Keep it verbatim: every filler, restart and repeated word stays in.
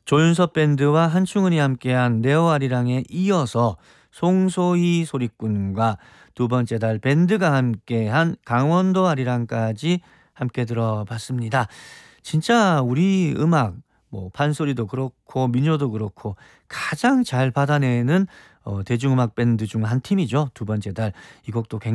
조윤섭 밴드와 한충은이 함께한 네오아리랑에 이어서 송소희 소리꾼과 두 번째 달 밴드가 함께한 강원도 아리랑까지 함께 들어봤습니다. 진짜 우리 음악 뭐 판소리도 그렇고 민요도 그렇고 가장 잘 받아내는 어, 대중음악 밴드 중 한 팀이죠. 두 번째 달 이 곡도 굉장히